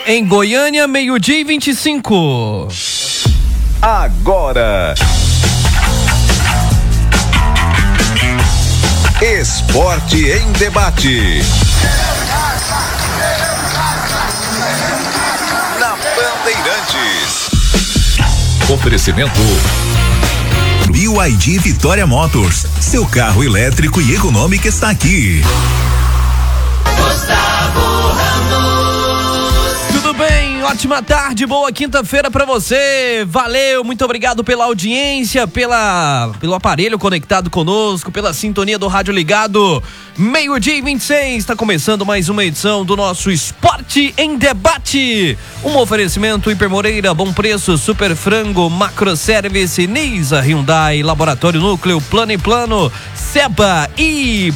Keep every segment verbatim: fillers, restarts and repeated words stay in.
Em Goiânia, meio-dia e vinte e cinco. Agora, Esporte em Debate. Na Bandeirantes. Oferecimento B Y D Vitória Motors. Seu carro elétrico e econômico está aqui. Gustavo Ramos. Tudo bem? Ótima tarde, boa quinta-feira pra você. Valeu, muito obrigado pela audiência, pela, pelo aparelho conectado conosco, pela sintonia do rádio ligado. Meio-dia e vinte e seis, está começando mais uma edição do nosso Esporte em Debate. Um oferecimento Hiper Moreira, Bom Preço, Super Frango, Macro Service, Nisa, Hyundai, Laboratório Núcleo, Plano e Plano, Seba e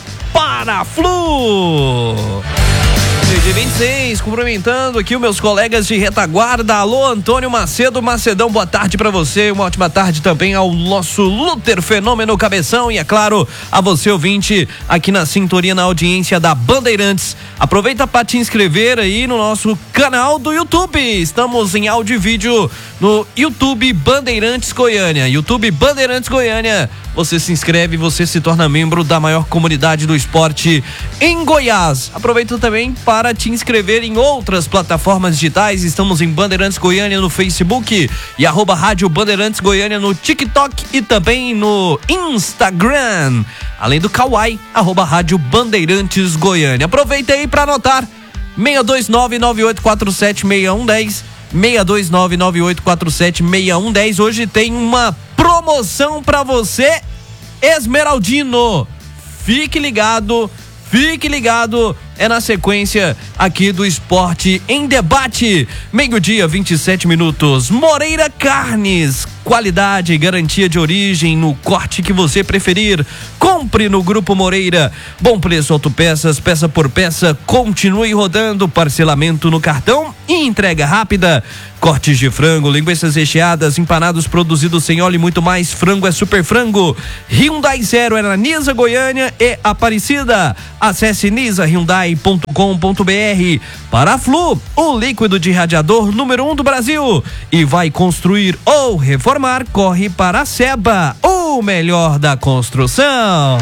Paraflu. Meio-dia vinte e seis, cumprimentando aqui os meus colegas de retaguarda. Alô, Antônio Macedo, Macedão, boa tarde pra você. Uma ótima tarde também ao nosso Luther Fenômeno Cabeção e, é claro, a você, ouvinte, aqui na sintonia, na audiência da Bandeirantes. Aproveita para te inscrever aí no nosso canal do YouTube. Estamos em áudio e vídeo no YouTube Bandeirantes Goiânia. YouTube Bandeirantes Goiânia. Você se inscreve, você se torna membro da maior comunidade do esporte em Goiás. Aproveita também para te inscrever em outras plataformas digitais. Estamos em Bandeirantes Goiânia no Facebook e arroba Rádio Bandeirantes Goiânia no TikTok e também no Instagram. Além do Kawaii, arroba Rádio Bandeirantes Goiânia. Aproveita aí para anotar seis dois nove, nove oito quatro sete, seis um um zero. seis dois nove, nove oito quatro sete, seis um um zero. Hoje tem uma promoção pra você, Esmeraldino. Fique ligado, fique ligado. É na sequência aqui do Esporte em Debate. Meio-dia, vinte e sete minutos. Moreira Carnes. Qualidade e garantia de origem no corte que você preferir. Compre no Grupo Moreira. Bom preço, autopeças, peça por peça. Continue rodando. Parcelamento no cartão e entrega rápida. Cortes de frango, linguiças recheadas, empanados produzidos sem óleo e muito mais. Frango é Super Frango. Hyundai Zero é na Nisa, Goiânia e Aparecida. Acesse nisa hyundai ponto com ponto br. Paraflu, o líquido de radiador número um do Brasil. E vai construir ou reformar, corre para a Seba, o melhor da construção.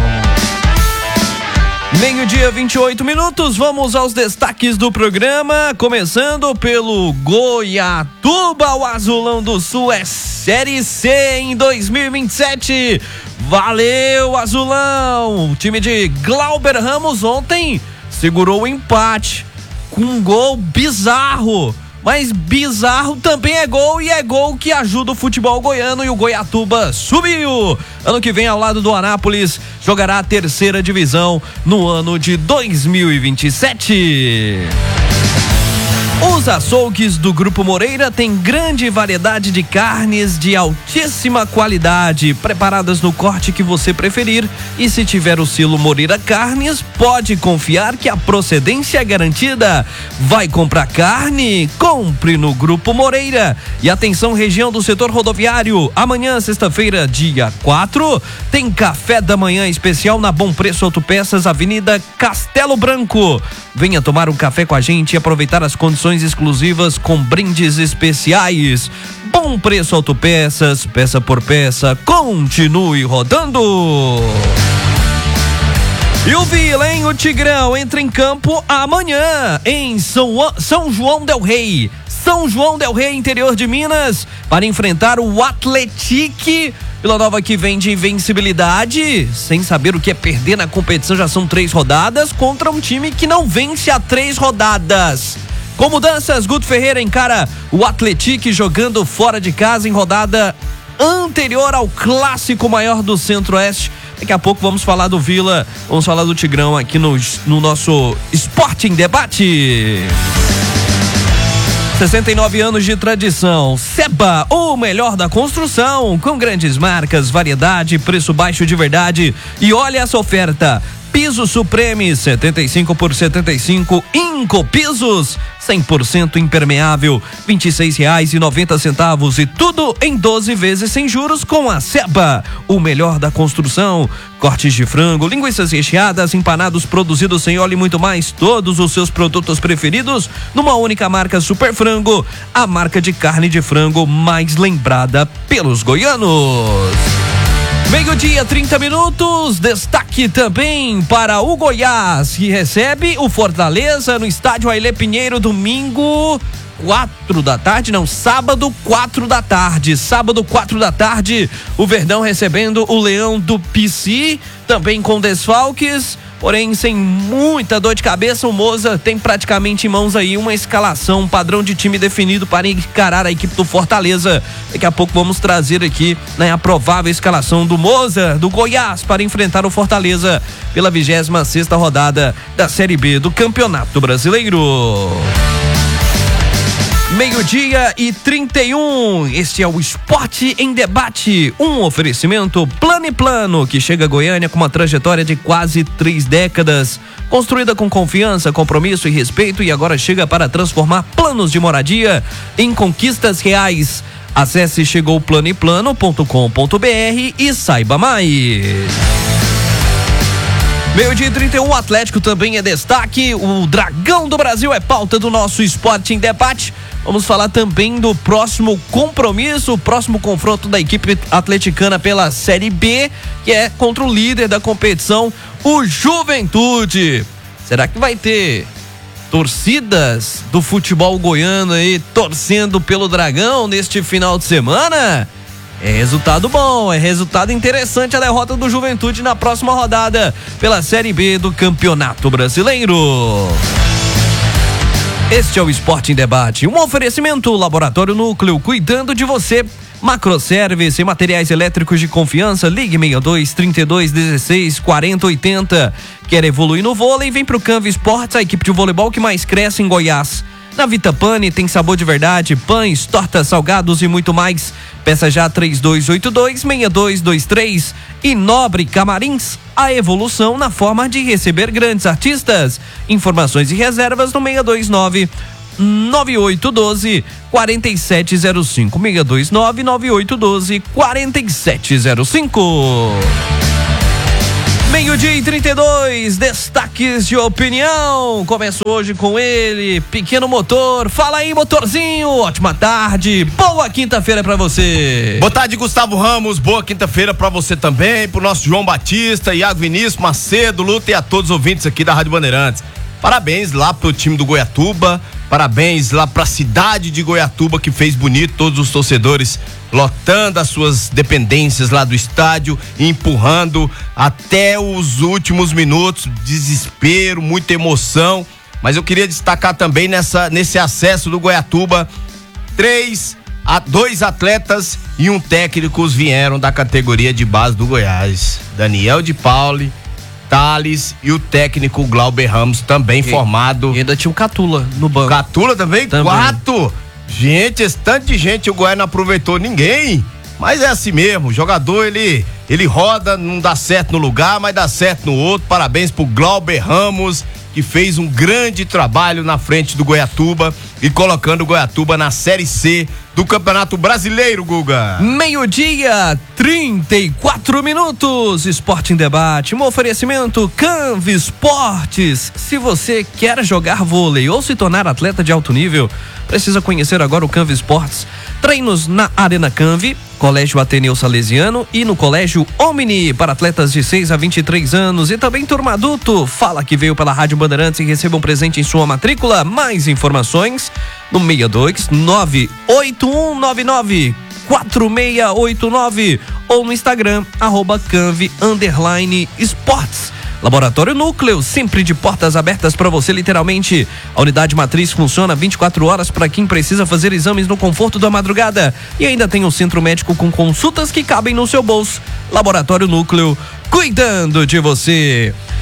Meio-dia, vinte e oito minutos, vamos aos destaques do programa, começando pelo Goiatuba. O Azulão do Sul é Série C em dois mil e vinte e sete. Valeu, Azulão! O time de Glauber Ramos ontem segurou o empate com um gol bizarro. Mas bizarro também é gol, e é gol que ajuda o futebol goiano, e o Goiatuba subiu. Ano que vem, ao lado do Anápolis, jogará a terceira divisão no ano de dois mil e vinte e sete. Os açougues do Grupo Moreira têm grande variedade de carnes de altíssima qualidade, preparadas no corte que você preferir. E se tiver o selo Moreira Carnes, pode confiar que a procedência é garantida. Vai comprar carne? Compre no Grupo Moreira. E atenção, região do setor rodoviário, amanhã, sexta-feira, dia quatro, tem café da manhã especial na Bom Preço Autopeças, Avenida Castelo Branco. Venha tomar um café com a gente e aproveitar as condições exclusivas com brindes especiais. Bom Preço Autopeças, peça por peça, continue rodando. E o Vila, hein? O Tigrão entra em campo amanhã em São, São João del Rei. São João del Rei, interior de Minas, para enfrentar o Atlético Vila Nova, que vem de invencibilidade, sem saber o que é perder na competição. Já são três rodadas contra um time que não vence há três rodadas. Com mudanças, Guto Ferreira encara o Atlético jogando fora de casa em rodada anterior ao clássico maior do Centro-Oeste. Daqui a pouco vamos falar do Vila, vamos falar do Tigrão aqui no, no nosso Esporte em Debate. sessenta e nove anos de tradição. Seba, o melhor da construção, com grandes marcas, variedade, preço baixo de verdade. E olha essa oferta: piso Supreme setenta e cinco por setenta e cinco, Inco Pisos cem por cento impermeável, vinte e seis reais e noventa centavos e tudo em doze vezes sem juros com a Seba, o melhor da construção. Cortes de frango, linguiças recheadas, empanados produzidos sem óleo e muito mais, todos os seus produtos preferidos numa única marca Super Frango, a marca de carne de frango mais lembrada pelos goianos. Meio-dia, trinta minutos, destaque também para o Goiás, que recebe o Fortaleza no estádio Ailê Pinheiro, domingo, quatro da tarde, não, sábado, quatro da tarde, sábado, quatro da tarde, o Verdão recebendo o Leão do P C, também com desfalques, porém sem muita dor de cabeça. O Moza tem praticamente em mãos aí uma escalação, um padrão de time definido para encarar a equipe do Fortaleza. Daqui a pouco vamos trazer aqui, né, a provável escalação do Moza, do Goiás, para enfrentar o Fortaleza pela vigésima sexta rodada da Série B do Campeonato Brasileiro. Meio-dia e trinta e um, este é o Esporte em Debate, um oferecimento Plano e Plano, que chega a Goiânia com uma trajetória de quase três décadas, construída com confiança, compromisso e respeito, e agora chega para transformar planos de moradia em conquistas reais. Acesse chegou plano e plano ponto com ponto br e saiba mais. Meio-dia e trinta e um, o Atlético também é destaque, o Dragão do Brasil é pauta do nosso Esporte em Debate. Vamos falar também do próximo compromisso, o próximo confronto da equipe atleticana pela Série B, que é contra o líder da competição, o Juventude. Será que vai ter torcidas do futebol goiano aí torcendo pelo Dragão neste final de semana? É resultado bom, é resultado interessante a derrota do Juventude na próxima rodada pela Série B do Campeonato Brasileiro. Este é o Esporte em Debate, um oferecimento Laboratório Núcleo, cuidando de você. Macroservice e materiais elétricos de confiança, ligue seis dois, trinta e dois, dezesseis, quarenta, oitenta. Quer evoluir no vôlei? Vem pro Canva Esportes, a equipe de voleibol que mais cresce em Goiás. Na Vita Pane tem sabor de verdade, pães, tortas, salgados e muito mais. Peça já três dois oito dois, seis dois dois três. E Nobre Camarins, a evolução na forma de receber grandes artistas. Informações e reservas no seis dois nove, nove oito um dois, quatro sete zero cinco. seis dois nove, nove oito um dois, quatro sete zero cinco. Meio-dia e trinta e dois, destaques de opinião. Começo hoje com ele, Pequeno Motor. Fala aí, motorzinho. Ótima tarde. Boa quinta-feira pra você. Boa tarde, Gustavo Ramos. Boa quinta-feira pra você também, pro nosso João Batista, Iago Vinícius, Macedo, Luta e a todos os ouvintes aqui da Rádio Bandeirantes. Parabéns lá pro time do Goiatuba. Parabéns lá pra cidade de Goiatuba, que fez bonito, todos os torcedores lotando as suas dependências lá do estádio, empurrando até os últimos minutos, desespero, muita emoção. Mas eu queria destacar também nessa, nesse acesso do Goiatuba, três, a, dois atletas e um técnico vieram da categoria de base do Goiás. Daniel de Pauli, Thales e o técnico Glauber Ramos, também e, formado. E ainda tinha o Catula no banco. Catula também? também. Quatro! Gente, esse tanto de gente, o Goiás não aproveitou ninguém. Mas é assim mesmo, o jogador ele, ele roda, não dá certo no lugar, mas dá certo no outro. Parabéns pro Glauber Ramos, que fez um grande trabalho na frente do Goiatuba e colocando o Goiatuba na Série C do Campeonato Brasileiro, Guga. Meio-dia, trinta e quatro minutos, Esporte em Debate, um oferecimento Canva Esportes. Se você quer jogar vôlei ou se tornar atleta de alto nível, precisa conhecer agora o Canva Esportes. Treinos na Arena Canvi, Colégio Ateneu Salesiano e no Colégio Omni para atletas de seis a vinte e três anos e também turma adulto. Fala que veio pela Rádio Bandeirantes e receba um presente em sua matrícula. Mais informações no seis dois nove oito um nove nove quatro seis oito nove ou no Instagram arroba Canvi underline esportes. Laboratório Núcleo, sempre de portas abertas para você, literalmente. A unidade matriz funciona vinte e quatro horas para quem precisa fazer exames no conforto da madrugada. E ainda tem um centro médico com consultas que cabem no seu bolso. Laboratório Núcleo, cuidando de você.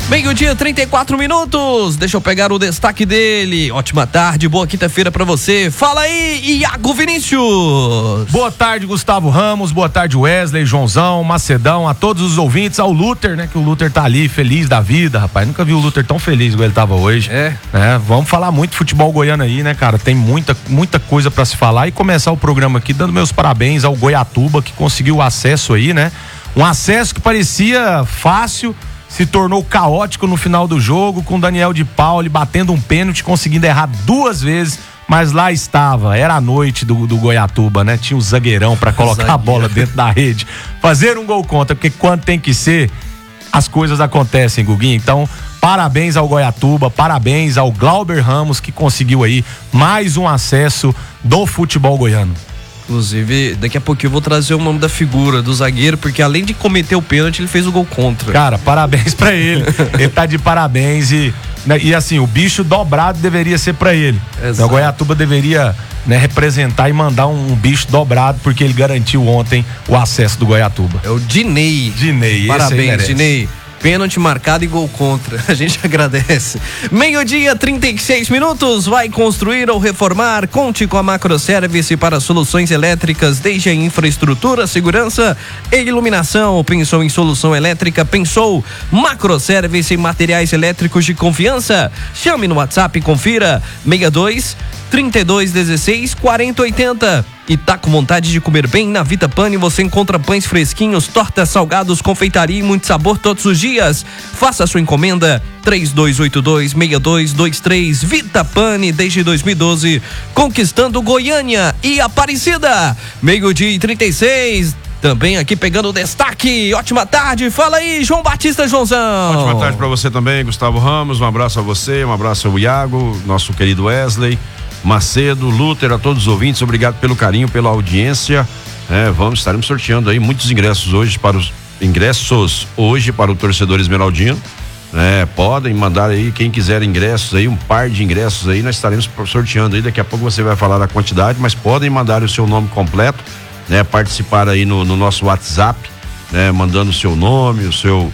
Meio-dia, trinta e quatro minutos. Deixa eu pegar o destaque dele. Ótima tarde, boa quinta-feira pra você. Fala aí, Iago Vinícius. Boa tarde, Gustavo Ramos. Boa tarde, Wesley, Joãozão, Macedão, a todos os ouvintes, ao Luther, né? Que o Luther tá ali, feliz da vida, rapaz. Nunca vi o Luther tão feliz como ele tava hoje. É. É, vamos falar muito de futebol goiano aí, né, cara? Tem muita, muita coisa pra se falar e começar o programa aqui dando meus parabéns ao Goiatuba, que conseguiu o acesso aí, né? Um acesso que parecia fácil, se tornou caótico no final do jogo, com Daniel de Pauli batendo um pênalti, conseguindo errar duas vezes, mas lá estava, era a noite do, do Goiatuba, né? Tinha o zagueirão pra colocar Zagueiro. a bola dentro da rede, fazer um gol contra, porque quando tem que ser, as coisas acontecem, Guguinho. Então, parabéns ao Goiatuba, parabéns ao Glauber Ramos, que conseguiu aí mais um acesso do futebol goiano. Inclusive, daqui a pouquinho eu vou trazer o nome da figura do zagueiro, porque além de cometer o pênalti, ele fez o gol contra. Cara, parabéns pra ele. Ele tá de parabéns e, né, e assim, o bicho dobrado deveria ser pra ele. Exato. O Goiatuba deveria, né, representar e mandar um, um bicho dobrado, porque ele garantiu ontem o acesso do Goiatuba. É o Dinei. Dinei, parabéns, Dinei. Pênalti marcado e gol contra. A gente agradece. Meio-dia, trinta e seis minutos. Vai construir ou reformar? Conte com a Macroservice para soluções elétricas, desde a infraestrutura, segurança e iluminação. Pensou em solução elétrica? Pensou Macroservice em materiais elétricos de confiança? Chame no WhatsApp e confira. seis dois, trinta e dois, dezesseis, quarenta, oitenta. E tá com vontade de comer bem? Na Vita Pane você encontra pães fresquinhos, tortas, salgados, confeitaria e muito sabor todos os dias. Faça a sua encomenda três dois oito dois, seis dois dois três. Vita Pane desde dois mil e doze, conquistando Goiânia e Aparecida. Meio-dia e trinta e seis. Também aqui pegando o destaque. Ótima tarde, fala aí, João Batista Joãozão. Ótima tarde pra você também, Gustavo Ramos. Um abraço a você, um abraço ao Iago, nosso querido Wesley, Macedo, Luther, a todos os ouvintes. Obrigado pelo carinho, pela audiência. É, vamos, estaremos sorteando aí muitos ingressos hoje para os ingressos hoje para o torcedor esmeraldino. É, podem mandar aí, quem quiser ingressos aí, um par de ingressos aí, nós estaremos sorteando aí. Daqui a pouco você vai falar a quantidade, mas podem mandar o seu nome completo, né? Participar aí no, no nosso WhatsApp, né? Mandando o seu nome, o seu,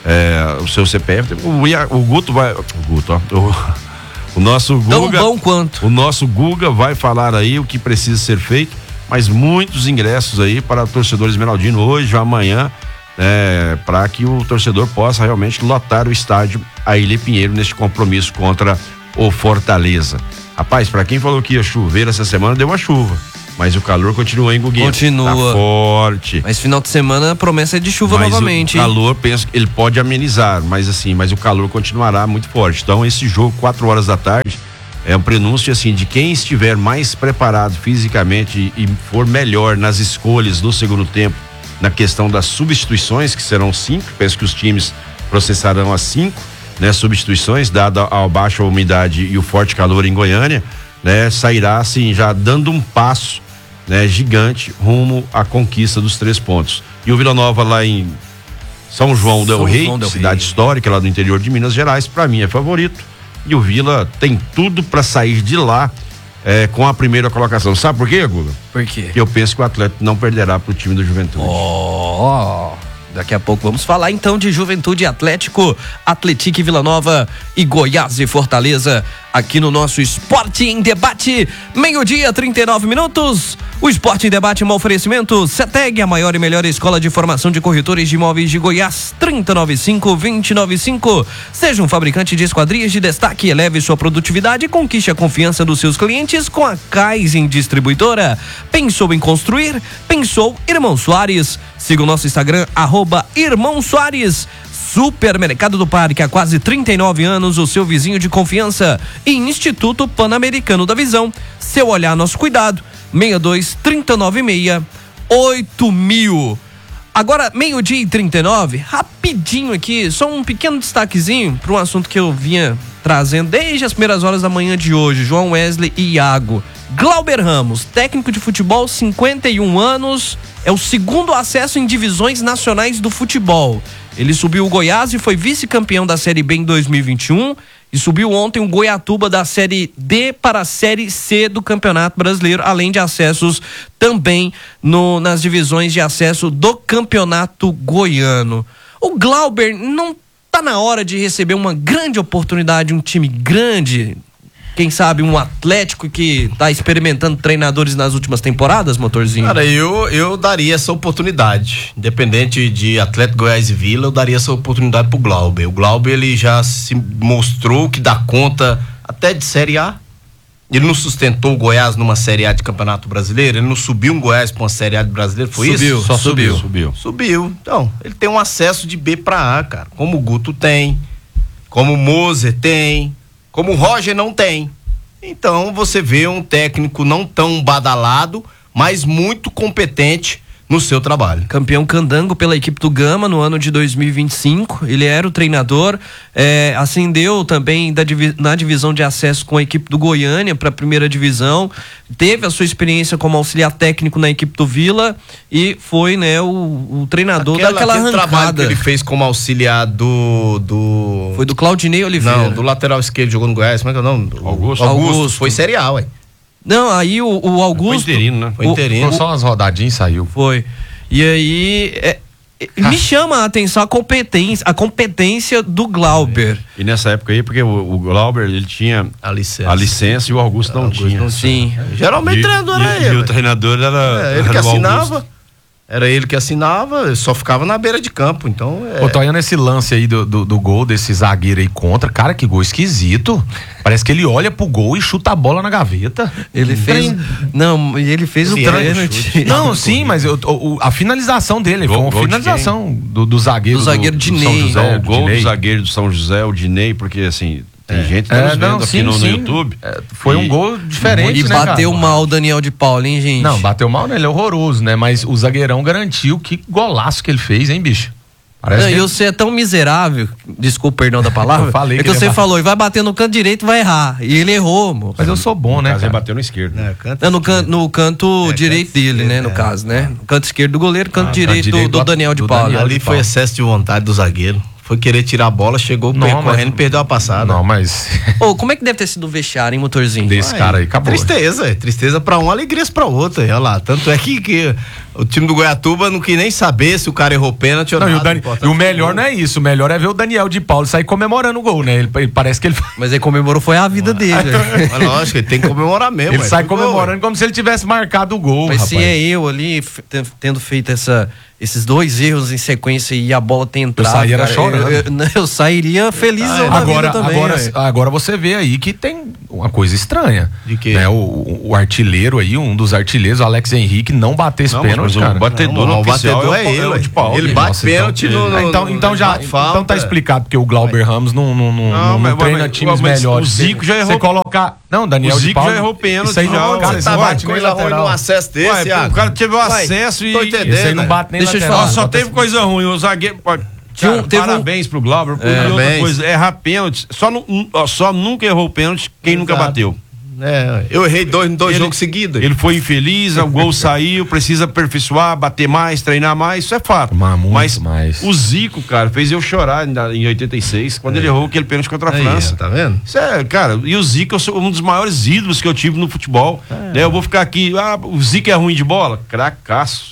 é, o seu C P F. O, o Guto vai. O Guto, ó. O, O nosso Guga, tão bom quanto. O nosso Guga vai falar aí o que precisa ser feito, mas muitos ingressos aí para o torcedor esmeraldino hoje ou amanhã, é, para que o torcedor possa realmente lotar o estádio Ailê Pinheiro neste compromisso contra o Fortaleza. Rapaz, para quem falou que ia chover essa semana, deu uma chuva, mas o calor continua em Guguinho. Continua. Tá forte. Mas final de semana a promessa é de chuva mas novamente. O calor, penso que ele pode amenizar, mas assim, mas o calor continuará muito forte. Então esse jogo, quatro horas da tarde, é um prenúncio assim de quem estiver mais preparado fisicamente e, e for melhor nas escolhas do segundo tempo, na questão das substituições, que serão cinco, penso que os times processarão as cinco, né, substituições, dada a baixa umidade e o forte calor em Goiânia, né, sairá assim já dando um passo, né, gigante rumo à conquista dos três pontos. E o Vila Nova lá em São João del Rei, cidade histórica lá do interior de Minas Gerais, para mim é favorito. E o Vila tem tudo para sair de lá é, com a primeira colocação. Sabe por quê, Guga? Por quê? Porque eu penso que o Atlético não perderá pro time do Juventude. Ó, oh, daqui a pouco vamos falar então de Juventude e Atlético, Atlético, Vila Nova e Goiás e Fortaleza aqui no nosso Esporte em Debate. Meio-dia, trinta e nove minutos. O Esporte em Debate é um oferecimento CETEG, a maior e melhor escola de formação de corretores de imóveis de Goiás. Trinta e noventa e cinco, vinte e noventa e cinco. Seja um fabricante de esquadrias de destaque e eleve sua produtividade e conquiste a confiança dos seus clientes com a Kaizen Distribuidora. Pensou em construir? Pensou Irmão Soares. Siga o nosso Instagram, arroba Irmão Soares. Supermercado do Parque, há quase trinta e nove anos, o seu vizinho de confiança. E Instituto Pan-Americano da Visão, seu olhar, nosso cuidado. seis dois, trinta e nove seis, oito mil. Agora, meio-dia e trinta e nove, rapidinho aqui, só um pequeno destaquezinho para um assunto que eu vinha trazendo desde as primeiras horas da manhã de hoje. João, Wesley e Iago. Glauber Ramos, técnico de futebol, cinquenta e um anos, é o segundo acesso em divisões nacionais do futebol. Ele subiu o Goiás e foi vice-campeão da Série B em dois mil e vinte e um e subiu ontem o Goiatuba da Série D para a Série C do Campeonato Brasileiro, além de acessos também no, nas divisões de acesso do Campeonato Goiano. O Glauber não tá na hora de receber uma grande oportunidade, um time grande, quem sabe um Atlético que tá experimentando treinadores nas últimas temporadas, Motorzinho? Cara, eu, eu daria essa oportunidade, independente de Atlético, Goiás e Vila, eu daria essa oportunidade pro Glauber. O Glauber, ele já se mostrou que dá conta até de Série A. Ele não sustentou o Goiás numa Série A de Campeonato Brasileiro? Ele não subiu um Goiás para uma Série A de Brasileiro? Foi subiu, isso? Só subiu. Subiu. Subiu. Então, ele tem um acesso de B para A, cara. Como o Guto tem, como o Moser tem, como o Roger não tem. Então, você vê um técnico não tão badalado, mas muito competente no seu trabalho. Campeão candango pela equipe do Gama no ano de dois mil e vinte e cinco, ele era o treinador, é, ascendeu também da, na divisão de acesso com a equipe do Goiânia para a primeira divisão, teve a sua experiência como auxiliar técnico na equipe do Vila e foi, né, o, o treinador Aquela, daquela aquele arrancada. trabalho que ele fez como auxiliar do... do... Foi do Claudinei Oliveira. Não, do lateral esquerdo, jogou no Goiás, como é que é o nome? Augusto. Augusto. Augusto. Foi Série A, ué. Não, aí o, o Augusto... Foi interino, né? Foi O- interino. Foi só umas rodadinhas e saiu. Foi. E aí... é, é, me chama a atenção a competência, a competência do Glauber. E nessa época aí, porque o, o Glauber, ele tinha A licença. a licença e o Augusto não Augusto tinha. não Sim. Geralmente o treinador era e, ele. e o treinador era, É, ele que era o assinava. Augusto. Era ele que assinava, só ficava na beira de campo. Então, é... Ô, tô olhando esse lance aí do, do, do gol desse zagueiro aí contra. Cara, que gol esquisito. Parece que ele olha pro gol e chuta a bola na gaveta. Ele fez... Não, ele fez o Ele era pênalti. Não, sim, mas eu- o- o- a finalização dele Gol- foi uma gol de finalização do, do zagueiro. Do zagueiro São Dinei. José, Não, o gol Dinei. do zagueiro do São José, o Dinei, porque assim, tem gente que tá É, nos vendo não, aqui sim, no, no sim. YouTube. É, foi E- um gol diferente, E né, bateu cara? mal o Daniel de Paula, hein, gente? Não, bateu mal, né? Ele é horroroso, né? Mas o zagueirão garantiu que golaço que ele fez, hein, bicho? Parece Não, que e ele- você é tão miserável, desculpa, perdão da palavra, Eu falei é que que ele você ia falou, e vai bater no canto direito vai errar. E ele errou, moço. Mas eu sou bom, né, Mas ele cara? bateu no esquerdo. É, canta Não, no, can, no canto É, direito canto dele, né, esquerdo, no é. caso, né? No canto esquerdo do goleiro, canto Ah, direito, canto direito do, do do- Daniel de do Paula. Daniel. Ali foi excesso de vontade do zagueiro. Foi querer tirar a bola, chegou Não, mas- correndo e perdeu a passada. Não, mas Ô, como é que deve ter sido o vestiário, hein, motorzinho? desse Ai, cara aí, acabou. Tristeza, é. Tristeza pra um, alegrias pra outra. Olha lá. Tanto é que, que o time do Goiatuba não quis nem saber se o cara errou pênalti ou Não, e, o nada. Dani- importante e o foi melhor gol. não é isso, o melhor é ver o Daniel de Paulo sair comemorando o gol, né? Ele, ele parece que ele, Mas ele comemorou, foi a vida dele. Mas lógico, ele tem que comemorar mesmo. ele ué. sai Foi gol, comemorando como se ele tivesse marcado o gol, Mas rapaz. se é eu ali, f- ten- tendo feito essa, esses dois erros em sequência e a bola ter entrado, sairia cara, chorando. Eu, eu, eu sairia feliz Ah, da é. Agora, vida também. agora, ué. agora você vê aí que tem uma coisa estranha. De quê? Né? O, o- o artilheiro aí, um dos artilheiros, o Alex Henrique, não bater esse Não, mas pênalti, o cara. batedor Não, no o oficial batedor é, é o- ele, é o ué. de Paulo. Ele bate Nossa, pênalti então, no, no, então, no- então já bate falta. então tá explicado porque o Glauber Ramos não, não, não, não, mas- não treina mas- times mas melhores. o Zico já errou- Você colocar... Não, Daniel O de Zico Paulo, já errou pênalti Isso aí já, não, ó. cara, Você isso tá não bate bate nem coisa ruim lateral. num acesso desse, Ué, Iago? o cara teve o Ué, acesso e- tô Esse entendendo, Esse aí não né? bate nem Deixa eu te lateral. falar, Ó, só Bota- teve coisa ruim. O zagueiro. Pô, Tinha um- cara, teve um- parabéns pro Glauber. É, e outra parabéns. coisa, errar pênalti. Só, nu- ó, só nunca errou pênalti quem nunca Exato. bateu. É, eu errei dois, dois Ele- jogos seguidos. Ele foi infeliz, o gol saiu, precisa aperfeiçoar, bater mais, treinar mais, isso é fato. Mas muito Mas mais. o Zico, cara, fez eu chorar em, em oitenta e seis, quando ele errou aquele pênalti contra a Aí, França. tá vendo? Isso é, cara, e o Zico é um dos maiores ídolos que eu tive no futebol. Né? Eu vou ficar aqui, ah, o Zico é ruim de bola? Cracaço.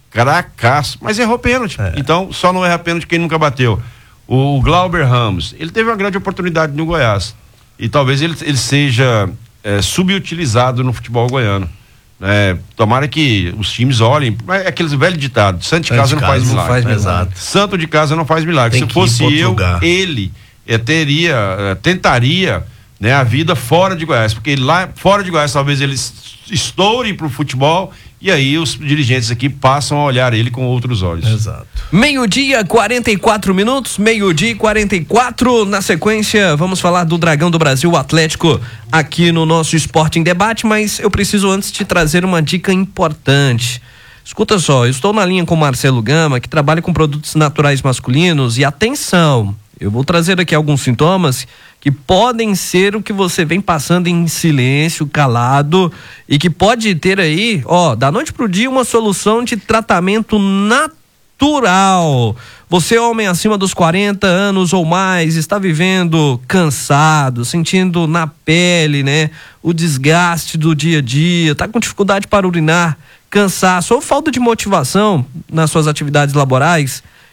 Cracaço. Mas errou pênalti. Então, só não erra pênalti quem nunca bateu. O Glauber Ramos, ele teve uma grande oportunidade no Goiás. E talvez ele, ele seja é, subutilizado no futebol goiano. É, tomara que os times olhem. É aqueles velhos ditados: santo de casa não faz não milagre. faz milagre. Exato. Santo de casa não faz milagre. Tem Se que ir fosse pra outro eu, lugar. ele eh, teria, eh, tentaria, né, a vida fora de Goiás, porque lá fora de Goiás talvez ele es- estoure pro futebol e aí os dirigentes aqui passam a olhar ele com outros olhos. Exato. Meio-dia, quarenta e quatro minutos, meio-dia e quarenta e quatro. Na sequência, vamos falar do Dragão do Brasil, o Atlético, aqui no nosso Esporte em Debate, mas eu preciso antes te trazer uma dica importante. Escuta só, eu estou na linha com o Marcelo Gama, que trabalha com produtos naturais masculinos, e atenção, eu vou trazer aqui alguns sintomas que podem ser o que você vem passando em silêncio, calado, e que pode ter aí, ó, da noite pro dia, uma solução de tratamento natural. Você, homem acima dos quarenta anos ou mais, está vivendo cansado, sentindo na pele, né, o desgaste do dia a dia, tá com dificuldade para urinar, cansaço ou falta de motivação nas suas atividades laborais?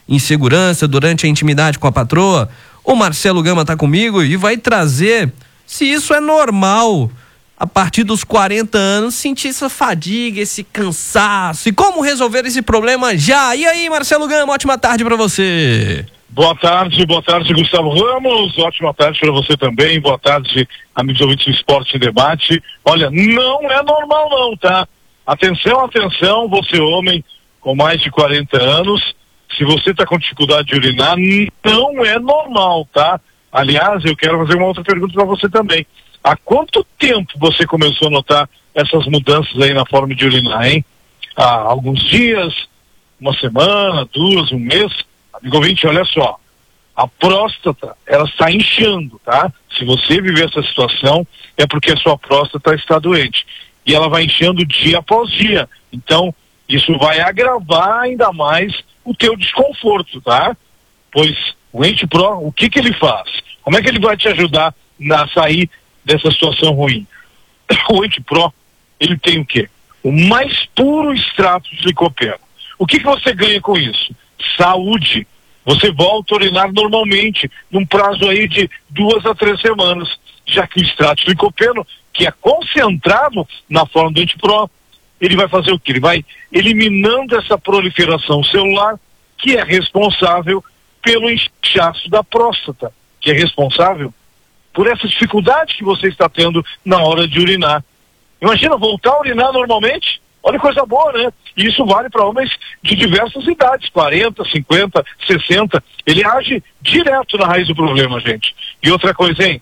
insegurança durante a intimidade com a patroa? O Marcelo Gama está comigo e vai trazer se isso é normal a partir dos quarenta anos, sentir essa fadiga, esse cansaço, e como resolver esse problema já. E aí, Marcelo Gama, ótima tarde para você. Boa tarde, boa tarde, Gustavo Ramos, ótima tarde para você também, boa tarde, amigos ouvintes do Esporte em Debate. Olha, não é normal não, tá? Atenção, atenção, você homem com mais de quarenta anos, se você tá com dificuldade de urinar, não é normal, tá? Aliás, eu quero fazer uma outra pergunta para você também. Há quanto tempo você começou a notar essas mudanças aí na forma de urinar, hein? Há alguns dias, uma semana, duas, um mês? Amigo ouvinte, olha só, a próstata, ela está inchando, tá? Se você viver essa situação, é porque a sua próstata está doente. E ela vai inchando dia após dia. Então, isso vai agravar ainda mais o teu desconforto, tá? Pois o Ente Pro, o que que ele faz? Como é que ele vai te ajudar a sair dessa situação ruim? O Ente Pro, ele tem o quê? O mais puro extrato de licopeno. O que que você ganha com isso? Saúde. Você volta a urinar normalmente, num prazo aí de duas a três semanas, já que o extrato de licopeno, que é concentrado na forma do Ente Pro, ele vai fazer o quê? Ele vai eliminando essa proliferação celular, que é responsável pelo inchaço da próstata, que é responsável por essa dificuldade que você está tendo na hora de urinar. Imagina voltar a urinar normalmente? Olha que coisa boa, né? E isso vale para homens de diversas idades, quarenta, cinquenta, sessenta. Ele age direto na raiz do problema, gente. E outra coisa, hein?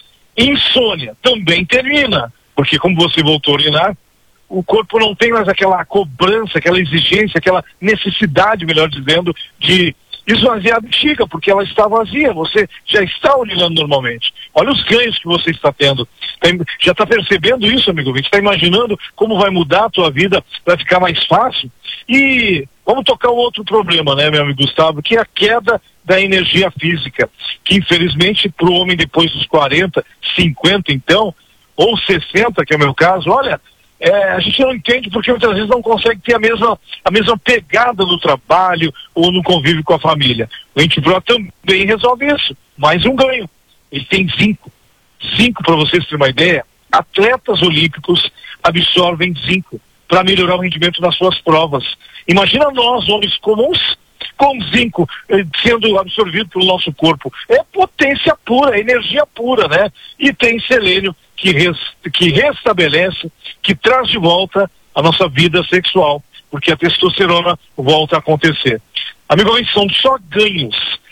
Insônia também termina, porque como você voltou a urinar, o corpo não tem mais aquela cobrança, aquela exigência, aquela necessidade, melhor dizendo, de esvaziar a bexiga, porque ela está vazia, você já está urinando normalmente. Olha os ganhos que você está tendo. Já está percebendo isso, amigo? Você está imaginando como vai mudar a tua vida para ficar mais fácil? E vamos tocar um outro problema, né, meu amigo Gustavo, que é a queda da energia física, que infelizmente para o homem depois dos quarenta, cinquenta então, ou sessenta, que é o meu caso, olha, É, a gente não entende porque muitas vezes não consegue ter a mesma, a mesma pegada no trabalho ou no convívio com a família. O Ente Pro também resolve isso. Mais um ganho. Ele tem zinco. Zinco, para vocês terem uma ideia, atletas olímpicos absorvem zinco para melhorar o rendimento das suas provas. Imagina nós, homens comuns, com zinco eh, sendo absorvido pelo nosso corpo. É potência pura, energia pura, né? E tem selênio que, res, que restabelece, que traz de volta a nossa vida sexual, porque a testosterona volta a acontecer. Amigo, são só ganhos.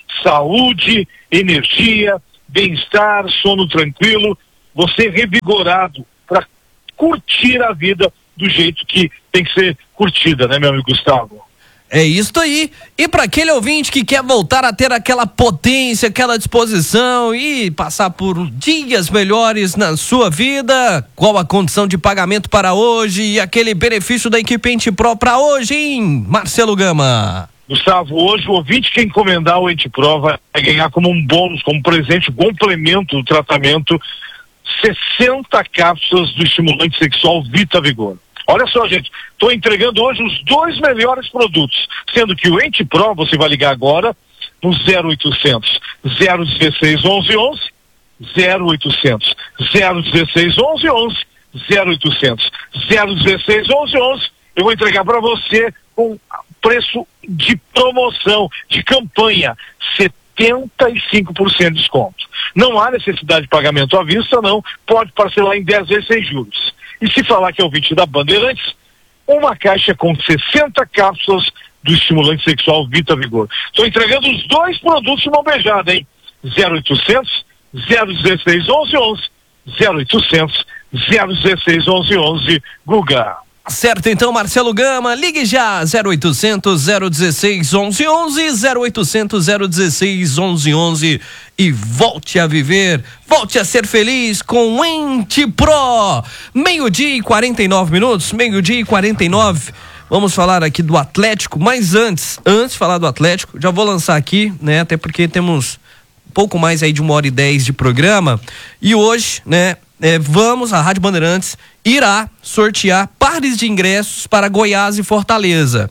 Saúde, energia, bem-estar, sono tranquilo, você revigorado para curtir a vida do jeito que tem que ser curtida, né, meu amigo Gustavo? É isso aí. E para aquele ouvinte que quer voltar a ter aquela potência, aquela disposição e passar por dias melhores na sua vida, qual a condição de pagamento para hoje e aquele benefício da equipe Ente Pro para hoje, hein, Marcelo Gama? Gustavo, hoje o ouvinte que encomendar o Ente Pro vai ganhar como um bônus, como presente, complemento do tratamento, sessenta cápsulas do estimulante sexual Vita Vigor. Olha só, gente, estou entregando hoje os dois melhores produtos, sendo que o Ente Pro você vai ligar agora no zero oitocentos, zero dezesseis, onze onze, zero oitocentos, zero dezesseis, onze onze, zero oitocentos, zero dezesseis, onze onze. Eu vou entregar para você com preço de promoção, de campanha, setenta e cinco por cento de desconto. Não há necessidade de pagamento à vista, não, pode parcelar em dez vezes sem juros. E se falar que é ouvinte da Bandeirantes, uma caixa com sessenta cápsulas do estimulante sexual Vita Vigor. Estou entregando os dois produtos de mão beijada, hein? zero oitocentos, zero dezesseis, onze onze, zero oitocentos, zero dezesseis, onze onze, Guga. Certo, então, Marcelo Gama, ligue já, zero oitocentos, zero dezesseis, onze onze, zero oitocentos, zero dezesseis, onze onze e volte a viver, volte a ser feliz com o Ente Pro. Meio-dia e quarenta e nove minutos, meio-dia e quarenta e nove. Vamos falar aqui do Atlético, mas antes, antes de falar do Atlético, já vou lançar aqui, né, até porque temos pouco mais aí de uma hora e dez de programa, e hoje, né, É, vamos, a Rádio Bandeirantes irá sortear pares de ingressos para Goiás e Fortaleza.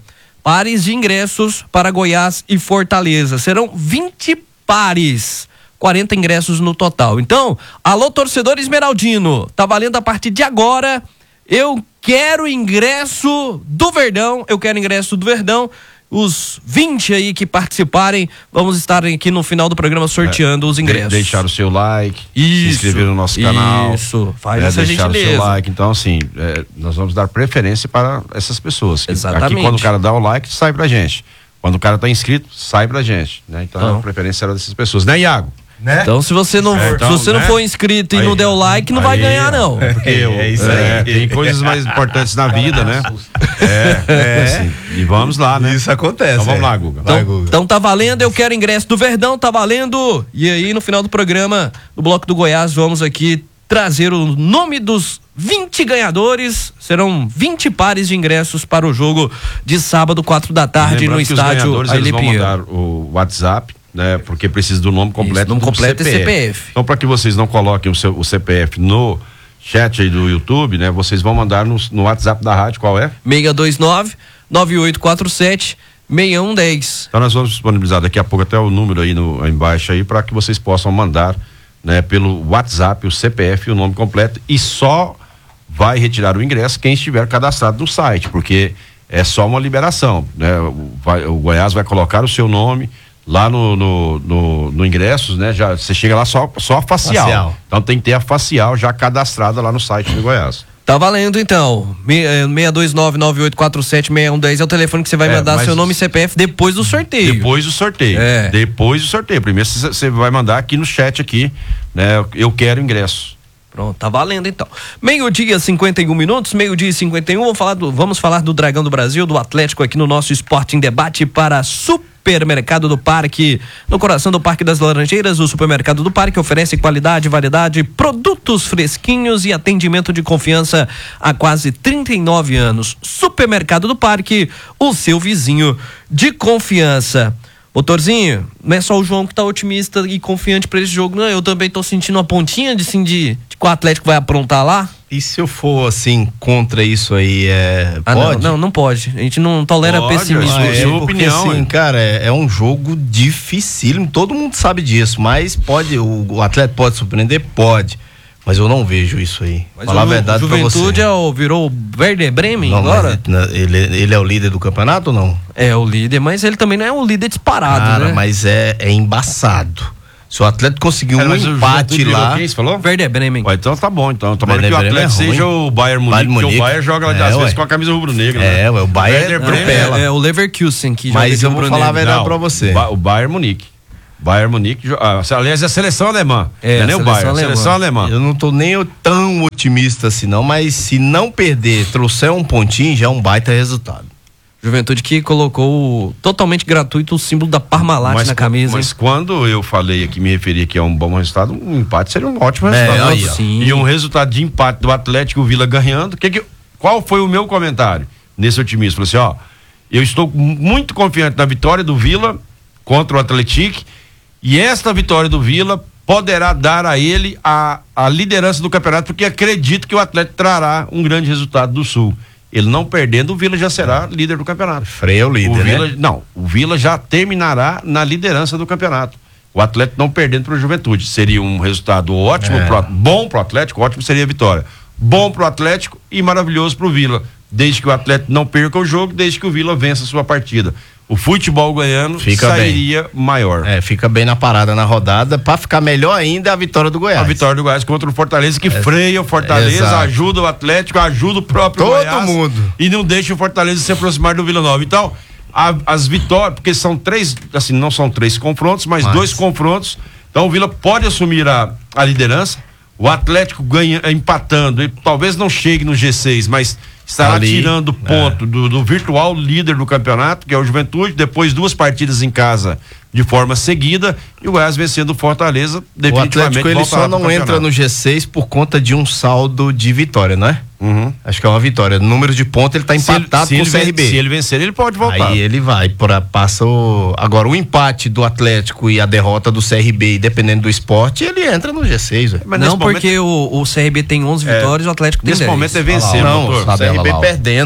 pares de ingressos para Goiás e Fortaleza. Serão vinte pares. quarenta ingressos no total. Então, alô torcedor esmeraldino, tá valendo a partir de agora. Eu quero ingresso do Verdão, eu quero ingresso do Verdão. Os vinte aí que participarem, vamos estar aqui no final do programa sorteando é, os ingressos. De, deixar o seu like, isso, se inscrever no nosso canal. Isso, faz é, essa deixar gentileza. o seu like. Então, assim, é, nós vamos dar preferência para essas pessoas. Exatamente. Aqui, quando o cara dá o like, sai pra gente. Quando o cara tá inscrito, sai pra gente. Né? Então, então, a preferência era dessas pessoas. Né, Iago? Né? Então, se você não, é, então, se você né? não for inscrito e aí, não deu like, não aí, vai ganhar, não. É, porque eu, é isso aí. É, tem coisas mais importantes na vida, né? É, é. Assim, e vamos lá, né? Isso acontece. Então vamos lá, Guga. Então, vai, Guga. Então tá valendo, eu quero ingresso do Verdão, tá valendo. E aí, no final do programa, do Bloco do Goiás, vamos aqui trazer o nome dos vinte ganhadores. Serão vinte pares de ingressos para o jogo de sábado, quatro da tarde, no estádio Ailê Pinheiro. Eles vão mandar o WhatsApp, né? Porque precisa do nome completo. Isso, nome completo é C P F. Então, para que vocês não coloquem o, seu, o C P F no chat aí do YouTube, né? Vocês vão mandar no, no WhatsApp da rádio, qual é? seis dois nove, nove oito quatro sete, seis um um zero. Então nós vamos disponibilizar daqui a pouco até o número aí, no, aí embaixo aí, para que vocês possam mandar, né? Pelo WhatsApp, o C P F e o nome completo, e só vai retirar o ingresso quem estiver cadastrado no site, porque é só uma liberação, né? O, vai, o Goiás vai colocar o seu nome lá no, no, no, no ingressos, né? Já, você chega lá só, só a facial. facial. Então tem que ter a facial já cadastrada lá no site do Goiás. Tá valendo então. seis dois nove, nove oito quatro sete, seis um um zero é o telefone que você vai é, mandar seu nome e C P F depois do sorteio. Depois do sorteio. É. Depois do sorteio. Primeiro você vai mandar aqui no chat aqui, né? Eu quero ingresso. Pronto, tá valendo então. Meio-dia, cinquenta e um minutos, meio-dia e cinquenta e um, vamos falar, do, vamos falar do Dragão do Brasil, do Atlético aqui no nosso Esporte em Debate para Supermercado do Parque. No coração do Parque das Laranjeiras, o Supermercado do Parque oferece qualidade, variedade, produtos fresquinhos e atendimento de confiança há quase trinta e nove anos. Supermercado do Parque, o seu vizinho de confiança. Doutorzinho, não é só o João que tá otimista e confiante para esse jogo, não. Eu também tô sentindo uma pontinha de, assim, de, de que o Atlético vai aprontar lá. E se eu for, assim, contra isso aí, é... Ah, pode? Não, não, não pode. A gente não tolera pode, pessimismo. Ah, é, é porque, opinião, assim, é. cara, é, é um jogo dificílimo, todo mundo sabe disso, mas pode, o, o Atlético pode surpreender? Pode. Mas eu não vejo isso aí. Mas falar a verdade pra você. Juventude é o, virou o Werder Bremen não, agora? Ele, ele é o líder do campeonato ou não? É o líder, mas ele também não é um líder disparado, cara, né? Mas é, é embaçado. Se o Atlético conseguir um empate lá... Quem você falou? Werder Bremen. Ué, então tá bom, então. Tomara que o Atlético é seja o Bayern Munique, porque o Bayern joga lá de é, às vezes com a camisa rubro-negra. É, né? Ué, o Bayern é, é, é o Leverkusen que mas joga. Mas eu vou falar a verdade não, pra você. O Bayern Munique. Bayern Munique, ah, aliás, é a seleção alemã. É, não é nem o Bayern, alemã. a seleção alemã. Eu não tô nem tão otimista assim, não, mas se não perder, trouxer um pontinho, já é um baita resultado. Juventude que colocou totalmente gratuito o símbolo da Parmalat mas, na camisa. Mas hein? Quando eu falei aqui, me referi que é um bom resultado, um empate seria um ótimo resultado. É, aí, sim. E um resultado de empate do Atlético, o Vila ganhando. Que que, qual foi o meu comentário nesse otimismo? Falei assim, ó, eu estou muito confiante na vitória do Vila contra o Atlético. E esta vitória do Vila poderá dar a ele a, a liderança do campeonato, porque acredito que o Atlético trará um grande resultado do Sul. Ele não perdendo, o Vila já será líder do campeonato. Freia o líder, o Vila, né? Não, o Vila já terminará na liderança do campeonato. O Atlético não perdendo para o Juventude. Seria um resultado ótimo, é. pro, bom para o Atlético, ótimo seria a vitória. Bom para o Atlético e maravilhoso para o Vila. Desde que o Atlético não perca o jogo, desde que o Vila vença a sua partida. O futebol goiano fica sairia bem. maior. É, fica bem na parada na rodada, para ficar melhor ainda a vitória do Goiás. A vitória do Goiás contra o Fortaleza, que é, freia o Fortaleza, é, ajuda o Atlético, ajuda o próprio Todo Goiás. Todo mundo. E não deixa o Fortaleza se aproximar do Vila Nova. Então, a, as vitórias, porque são três, assim, não são três confrontos, mas, mas... dois confrontos. Então o Vila pode assumir a, a liderança. O Atlético ganha, empatando, e talvez não chegue no G seis, mas estará ali, tirando ponto é. do, do virtual líder do campeonato, que é o Juventude, depois duas partidas em casa de forma seguida, e o Goiás vencendo o Fortaleza, definitivamente. O Atlético ele só não entra no G seis por conta de um saldo de vitória, não é? Uhum. Acho que é uma vitória. No número de pontos ele está empatado se ele, com se o C R B. Se ele vencer, ele pode voltar. Aí ele vai, pra, passa o... Agora, o empate do Atlético e a derrota do C R B, dependendo do esporte, ele entra no G seis. Mas não, porque momento... o, o C R B tem onze é, vitórias, o Atlético tem nesse dez. Nesse momento é vencer, não, o C R B perdendo, aí.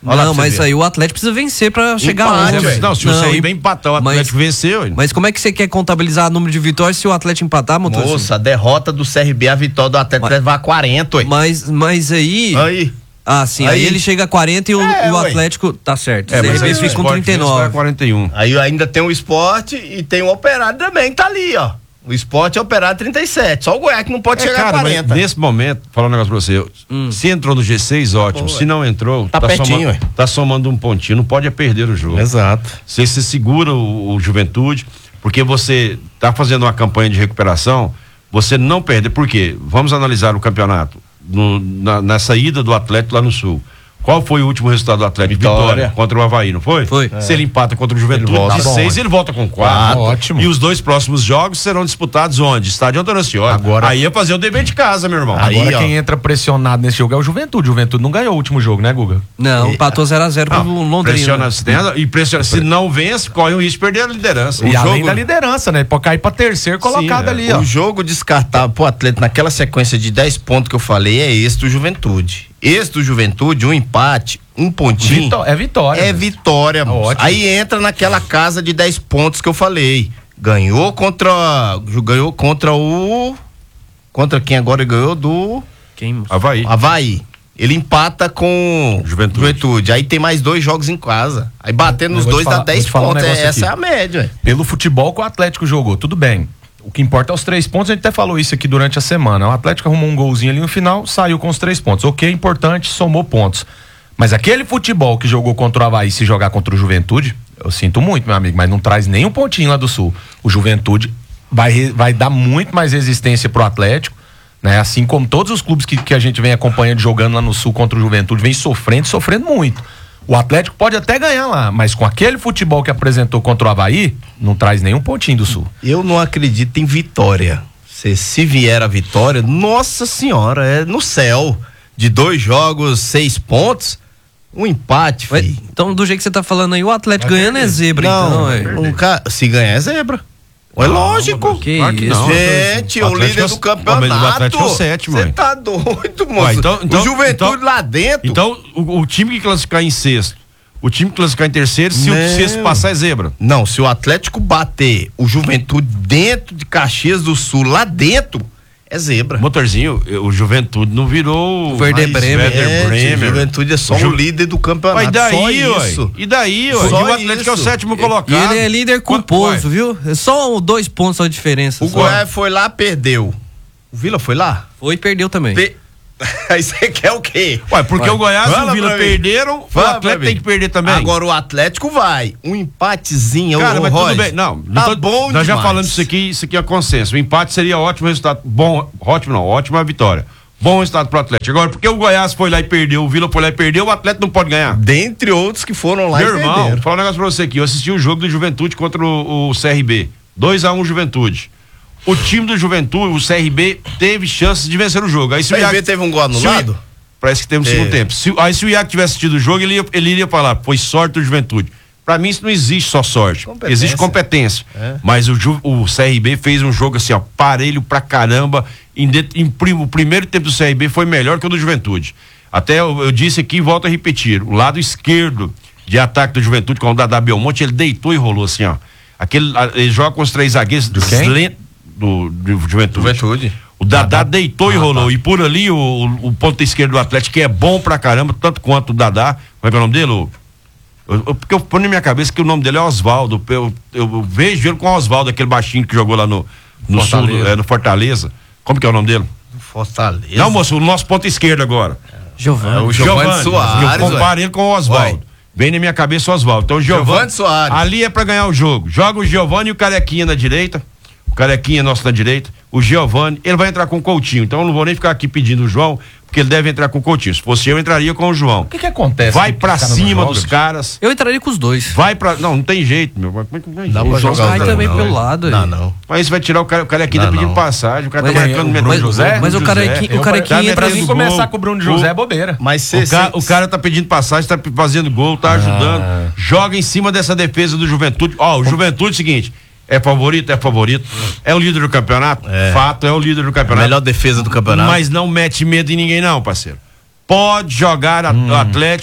Olha Não, lá mas ver. aí o Atlético precisa vencer pra chegar Empate, onde. velho. Não, se Não, o C R B e- empatar, o mas- Atlético venceu. ele. Mas como é que você quer contabilizar número de vitórias se o Atlético empatar, motor? Moça, a derrota do C R B, a vitória do Atlético Mas- levar quarenta, ué. Mas, mas aí. Aí. Ah, sim. Aí, Aí- ele chega a quarenta e o, É, e o ué. Atlético. Tá certo. É, o mas C R B aí se o fica com Sport trinta e vence, vai a nove. quarenta e um. Aí ainda tem o Sport e tem o Operário também, que tá ali, ó. O Sport é o Operário trinta e sete. Só o Goiás que não pode É, chegar cara, a mas quarenta. nesse momento, falar um negócio pra você. Se entrou no G seis, ótimo. Pô, Se não entrou, Tá pertinho, somando, ué. tá somando um pontinho. Não pode é perder o jogo. Exato. Você se segura o, o Juventude, porque você tá fazendo uma campanha de recuperação, você não perde. Por quê? Vamos analisar o campeonato no- na, nessa ida do Atlético lá no Sul. Qual foi o último resultado do Atlético? Vitória. Vitória contra o Avaí, não foi? Foi. Se ele empata contra o Juventude, Ele volta. de Tá bom, seis, é. ele volta com quatro. Ah, ótimo. E os dois próximos jogos serão disputados onde? Estádio Antônio Ascioli. Agora- Aí é fazer o dever de casa, meu irmão. Aí, Agora ó. quem entra pressionado nesse jogo é o Juventude. O Juventude não ganhou o último jogo, né, Guga? Não, empatou zero a zero com o Londrina. Pressiona, se tem- e pressiona, se não vence, corre o risco de perder a liderança. E O além jogo- da liderança, né? Pode cair pra terceiro colocado é. ali, ó. O jogo descartável pro Atlético naquela sequência de dez pontos que eu falei é esse do Juventude. Esse do Juventude, um empate, um pontinho. Vitó- é vitória. É né? vitória, moço. ótimo. Aí entra naquela casa de dez pontos que eu falei. Ganhou contra. Ganhou contra o. Contra quem agora ganhou? Do Quem? Avaí. Avaí. Ele empata com Juventude. Juventude. Aí tem mais dois jogos em casa. Aí batendo nos Eu vou dois te dá falar- dez vou te falar um pontos. É, negócio essa é a aqui. média, ué. Pelo futebol que o Atlético jogou, tudo bem. O que importa é os três pontos, a gente até falou isso aqui durante a semana. O Atlético arrumou um golzinho ali no final, saiu com os três pontos. Ok, importante, somou pontos. Mas aquele futebol que jogou contra o Avaí, se jogar contra o Juventude, eu sinto muito, meu amigo, mas não traz nem um pontinho lá do Sul. O Juventude vai, re- vai dar muito mais resistência pro Atlético, né? Assim como todos os clubes que, que a gente vem acompanhando jogando lá no Sul contra o Juventude, vem sofrendo, sofrendo muito. O Atlético pode até ganhar lá, mas com aquele futebol que apresentou contra o Avaí, não traz nenhum pontinho do Sul. Eu não acredito em vitória. Se, se vier a vitória, nossa senhora, é no céu. De dois jogos, seis pontos, um empate, Ué, filho. então, do jeito que você tá falando aí, o Atlético ganhando é zebra, então. Não, ué. um ca... se ganhar é zebra. É lógico. Que Claro que isso? não. Gente, O o Atlético líder é o- do Ó, campeonato. mas o Atlético é o sétimo, Você ué. tá doido, moço. Ué, então- então- o Juventude então- lá dentro. Então, o, o time que classificar em sexto, o time que classificar em terceiro, se Não. o sexto passar é zebra. Não, se o Atlético bater o Juventude dentro de Caxias do Sul, lá dentro, é zebra. Motorzinho, o Juventude não virou. O Werder mais Bremen. Werder É, Bremen. Juventude é só Ju- o líder do campeonato. Mas e daí, só ué? isso. E daí, ué? Só E o Atlético é o isso. sétimo E colocado. ele é líder culposo, viu? É só dois pontos a diferença. O só. Goiás foi lá, perdeu. O Vila foi lá? Foi e perdeu também. Pe- Aí você quer o quê? Ué, porque Vai. o Goiás e Fala o Vila pra mim. perderam, Fala o pra Atlético mim. tem que perder também. Agora o Atlético vai. Um empatezinho. Cara, ô, mas Roger, tudo bem. Não, tá então, bom nós já demais. falamos isso aqui, isso aqui é consenso. O empate seria ótimo resultado. Bom, ótimo não, ótima vitória. Bom resultado pro Atlético. Agora, porque o Goiás foi lá e perdeu, o Vila foi lá e perdeu, o Atlético não pode ganhar. Dentre outros que foram lá Meu e irmão, perderam. vou falar um negócio pra você aqui. Eu assisti o jogo do Juventude contra o, o C R B. dois a um Juventude. O time do Juventude, o C R B, teve chances de vencer o jogo. Aí se O C R B Iago- teve um gol se o- anulado? Parece que teve no É. segundo tempo. Se- aí se o Iago tivesse assistido o jogo, ele, ia, ele iria falar, foi sorte do Juventude. Pra mim isso não existe só sorte, Competência. existe competência. É. Mas o, Ju- o C R B fez um jogo assim, ó, parelho pra caramba. Em de- em prim- o primeiro tempo do C R B foi melhor que o do Juventude. Até eu, eu disse aqui e volto a repetir, o lado esquerdo de ataque do Juventude com o Dadá Belmonte, ele deitou e rolou assim, ó. Aquele, a- ele joga com os três zagueiros Do quem? lento- do, do Juventude. Juventude. O Dadá deitou e rolou. E por ali o, o, o ponto esquerdo do Atlético, que é bom pra caramba, tanto quanto o Dadá. Como é que é o nome dele? O- eu- eu- porque eu ponho na minha cabeça que o nome dele é Oswaldo. Eu, eu, eu vejo ele com o Oswaldo, aquele baixinho que jogou lá no, no sul, do- é, no Fortaleza. Como que é o nome dele? Fortaleza. Não, moço, o nosso ponto esquerdo agora. Giovani. É o Giovani Soares, Eu comparo ué. ele com o Oswaldo. Ué. Vem na minha cabeça o Oswaldo. Então o Giovani, Giovani Soares. ali é pra ganhar o jogo. Joga o Giovani e o Carequinha na direita. O Carequinha nosso na direita. O Giovani, ele vai entrar com o Coutinho. Então eu não vou nem ficar aqui pedindo o João, porque ele deve entrar com o Coutinho. Se fosse eu, entraria com o João. O que que acontece? Vai que pra os caras não cima jogam, dos bicho? caras. Eu entraria com os dois. Vai pra. Não, não tem jeito, meu. Como é que não tem Dá jeito? pra O João jogar cai os dois, também não, pelo é. lado. Não, aí. não. Mas vai tirar o cara, o Carequinha tá Não, pedindo não. passagem. O cara Mas tá é, marcando o- metade mas- do José. mas o José. Carequinha- o Eu, Carequinha pra entra mim no começar gol. com o Bruno José é bobeira. Mas cê, O cara, cê- o cara tá pedindo passagem, tá fazendo gol, tá ajudando. Joga em cima dessa defesa do Juventude. Ó, o Juventude é o seguinte: é favorito, é favorito. É o líder do campeonato? É. Fato, é o líder do a campeonato. melhor defesa do campeonato. Mas não mete medo em ninguém, não, parceiro. Pode jogar a- o Atlético,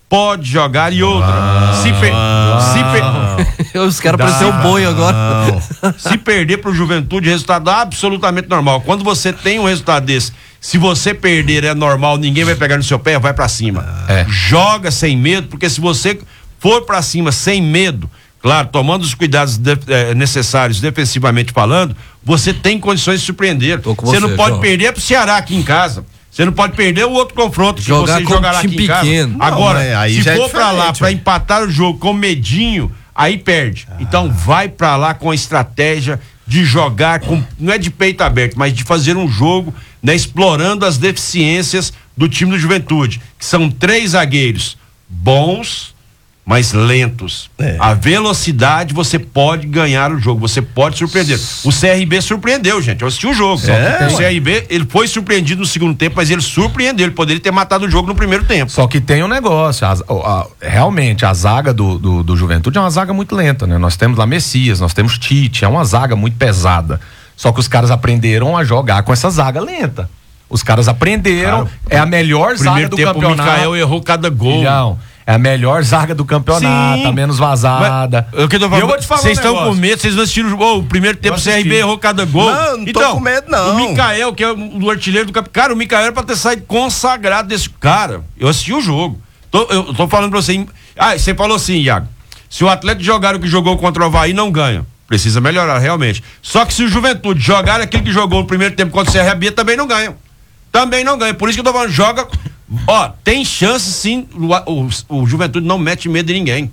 pode jogar e outra. Ah, se per, se per, Os caras parecem um boi agora. se perder pro Juventude, resultado absolutamente normal. Quando você tem um resultado desse, se você perder é normal, ninguém vai pegar no seu pé, vai pra cima. É. Joga sem medo, porque se você for pra cima sem medo, claro, tomando os cuidados de, eh, necessários defensivamente falando, você tem condições de surpreender. Tô com Você você, não pode João. perder pro Ceará aqui em casa. Você não pode perder o outro confronto que Jogar você com jogará time aqui em casa. pequeno. Não, Agora, mas aí se já é for pra lá diferente, pra ué. empatar o jogo com medinho, aí perde. Então vai pra lá com a estratégia de jogar com, não é de peito aberto, mas de fazer um jogo, né, explorando as deficiências do time do Juventude, que são três zagueiros bons, mas lentos. É. A velocidade, você pode ganhar o jogo, você pode surpreender. O C R B surpreendeu, gente. Eu assisti o jogo. É, o ué. C R B, ele foi surpreendido no segundo tempo, mas ele surpreendeu. Ele poderia ter matado o jogo no primeiro tempo. Só que tem um negócio, a- a- realmente a zaga do, do, do Juventude é uma zaga muito lenta, né? Nós temos lá Messias, nós temos Tite, é uma zaga muito pesada. Só que os caras aprenderam a jogar com essa zaga lenta. Os caras aprenderam, Cara, é a melhor zaga Primeiro do tempo, o campeonato. Mikael errou cada gol. Milhão. É a melhor zaga do campeonato, Sim. a menos vazada. Mas, eu, que eu, tô E falando, eu vou te falar vocês um estão com negócio. medo, vocês não assistiram o gol. O primeiro tempo o C R B assisti. errou cada gol. Não, não tô então, com medo, não. O Mikael, que é o, o artilheiro do campeonato. Cara, o Mikael era pra ter saído consagrado desse cara. Eu assisti o jogo. Tô, eu tô falando pra você. Ah, você falou assim, Iago. Se o Atlético jogar o que jogou contra o Avaí, não ganha. Precisa melhorar, realmente. Só que se o Juventude jogar aquilo que jogou no primeiro tempo contra o C R B, também não ganha. Também não ganha. Por isso que eu tô falando, joga. Ó, tem chance sim. O, o, o Juventude não mete medo em ninguém.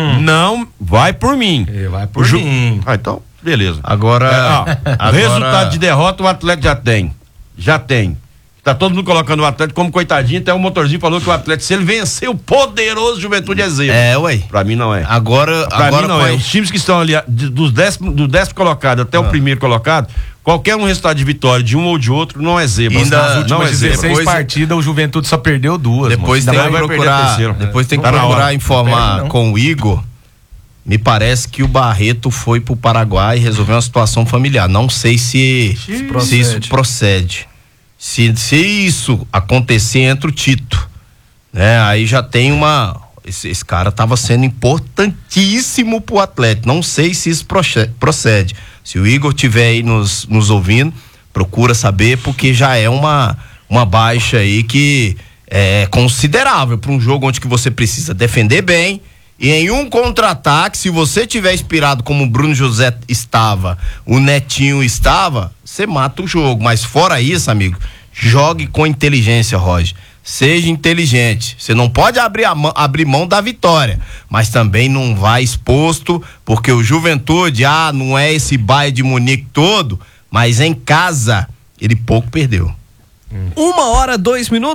Não vai por mim. É, vai por O Ju- mim. Ah, então, beleza. Agora, É, ó, agora- resultado de derrota o Atlético já tem. Já tem. Tá todo mundo colocando o Atlético como coitadinho, até o motorzinho falou que o Atlético, se ele vencer o poderoso Juventude, é zebra. É, ué. Pra mim não é. Agora, Pra agora mim não com é. a- Os times que estão ali, de- dos décimo, do décimo colocado até o primeiro colocado, qualquer um resultado de vitória de um ou de outro não é zebra. Ainda- Nas nas últimas não é zebra. dezesseis Depois- partidas, o Juventude só perdeu duas. Depois moço. tem Ainda que vai perder a procurar, terceira. depois tem que Tá na procurar hora. informar Perde, não. com o Igor. Me parece que o Barreto foi pro Paraguai e resolveu uma situação familiar. Não sei se, se procede. isso procede. Se, se isso acontecer, entra o Tito, né? Aí já tem uma. Esse, esse cara tava sendo importantíssimo pro Atlético. Não sei se isso proche- procede. Se o Igor tiver aí nos, nos ouvindo, procura saber, porque já é uma, uma baixa aí que é considerável para um jogo onde que você precisa defender bem. E em um contra-ataque, se você tiver inspirado como o Bruno José estava, o Netinho estava, você mata o jogo. Mas fora isso, amigo, jogue com inteligência, Roger. Seja inteligente. Você não pode abrir, a mão, abrir mão da vitória, mas também não vai exposto, porque o Juventude, ah, não é esse Bayern de Munique todo, mas em casa ele pouco perdeu. Uma hora, dois minutos.